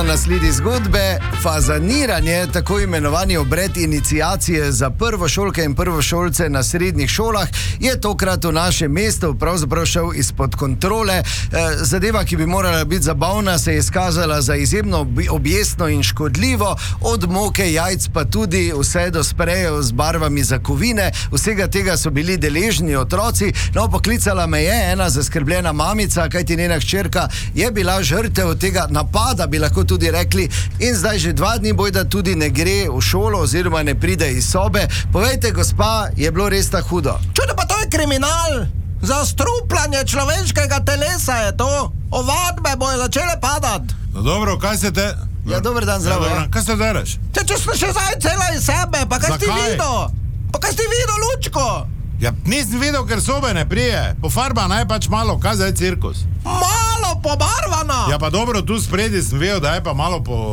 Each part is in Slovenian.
Nasledi zgodbe, fazaniranje, tako imenovani obred iniciacije za prvošolke in prvošolce na srednjih šolah, je tokrat v našem mestu pravzaprav šel izpod kontrole. Zadeva, ki bi morala biti zabavna, se je izkazala za izjemno objestno in škodljivo, od moke, jajc pa tudi vse do sprejev z barvami za kovine. Vsega tega so bili deležni otroci. No, poklicala me je ena zaskrbljena mamica, kajti njena hčerka je bila žrtev tega napada, bi lahko tudi rekli, in zdaj že 2 dni bojda tudi ne gre v šolo oziroma ne pride iz sobe. Povejte, gospa, je bilo res tako hudo? Čudo, pa to je kriminal! Zastrupljanje človeškega telesa je to! Ovadbe bojo začele padati! No dobro, kaj se te... Ja, dober dan, zdravo. Ja, kaj se dereš? Če sem še zdaj cela iz sebe, pa kaj si videl? Pa kaj si videl, Lučko? Ja, nisem videl, ker sobe ne prije. Pofarba naj pač malo, kaj zdaj cirkus? Malo pobarvana! Ja, pa dobro, tu spredi sem vedel, da je pa malo po...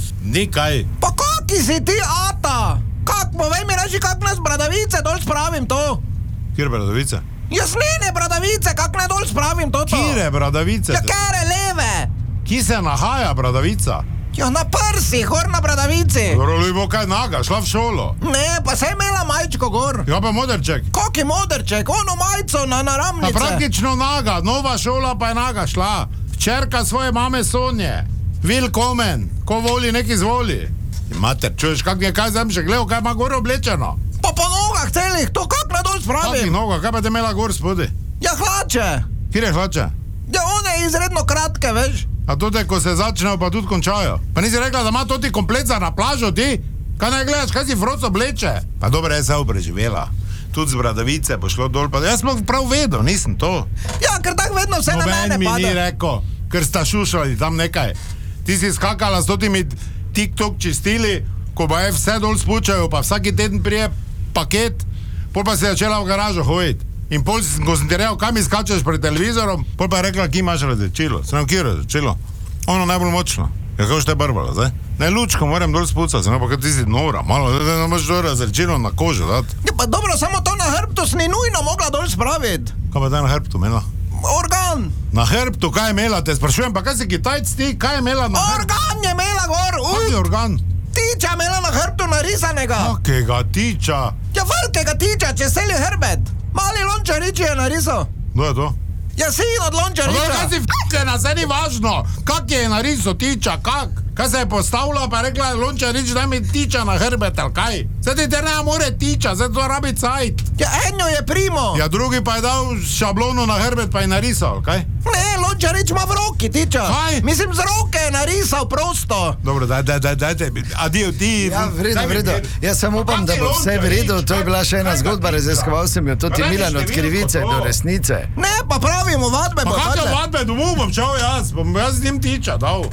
nikaj. Pa kaki si ti, ata? Kak, povej mi reči, kak nas bradavice dol spravim to? Kjer bradavice? Jasmine bradavice, kak ne dol spravim to? Kjere bradavice? Ja, kere leve! Ki se nahaja bradavica? Ja, na prsi, gor na bradavici. Dobro, bo kaj naga, šla v šolo. Ne, pa se je imela majčko gor. Ja, pa modrček. Kaki modrček? Ono majco na naramnice. Pa praktično naga, nova šola pa je naga šla. Včerka svoje mame Sonje. Willkommen, ko voli, nek izvoli. Mater, čuješ, kak je kaj zdaj še gledal, kaj ima gor oblečeno? Pa po nogah celih, to kak na dol spravim? Kakih nogah, kaj pa te imela gor spodi? Ja, hlače. Kjer je hlače? Ja, one izredno kratke, veš. A tudi, ko se začnejo, pa tudi končajo. Pa nisi rekla, da ima to ti komplet za na plažo, ti? Kaj ne gledaš, kaj si froco obleče? Pa dobro, jaz sem preživela. Tudi z bradavice bo šlo dol, pa jaz sem prav vedel, nisem to. Ja, ker tak vedno vse na mene pada. Noben mi ni rekel, ker sta šušali tam nekaj. Ti si skakala s totimi TikTok čistili, ko pa je vse dol spučajo, pa vsaki teden prije paket, pol pa si začela v garažo hoditi. In pol si koncentriral, kam izkačeš pred televizorom, pol pa je rekla, ki imaš različilo. Se nam kje različilo? Ono najbolj močno. Ja, kako šte barvala, zdaj? Ne, Lučko, moram dol spucati, no, pa kaj ti si nora, malo, da ne imaš to različilo na kožo, dat. Ja, pa dobro, samo to na hrbtu si ni nujno mogla dol spraviti. Kaj pa taj na hrbtu imela? Organ. Na hrbtu, kaj je imela, te sprašujem, pa kaj si Kitajc ti, kaj je imela na hrbtu? Organ je imela gor, Kak je organ? Tiča imela na hrbtu narisanega. Kakega tiča? Ja, velikega tiča, čez celi hrbet. Mali Lončarič je narisal. Kdo je to? Ja, sin od Lončariča. Pa kaj si f***ena, se ni važno. Kak je narisal tiča, kak? Kaj se je postavila, pa rekla Lončarič, daj mi tiča na hrbet, ali kaj? Se ti te ne more tiča, se to rabi cajt. Ja, eno je primo. Ja, drugi pa je dal šablono na hrbet, pa je narisal, kaj? Ne, Lončarič ima v roki tiča. Kaj? Mislim, z roke je narisal prosto. Dobro, dajte, adijo ti. Ja, v redu. Jaz samo upam, da bo vse v redu. To je bila še ena zgodba, raziskoval sem jo. To ti Milan od krivice do resnice. Ne, pa pravimo vadbe. Pa kakve vadbe, domov bom čal jaz z njim tiča dal.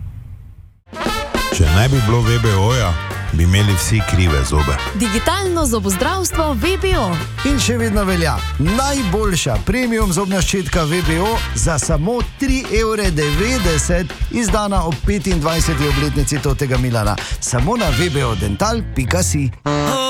Če ne bi bilo VBO-ja, bi imeli vsi krive zobe. Digitalno zobozdravstvo VBO. In še vedno velja najboljša premium zobna ščetka VBO za samo 3,90 €, izdana ob 25. obletnici totega Milana. Samo na vbodental.si.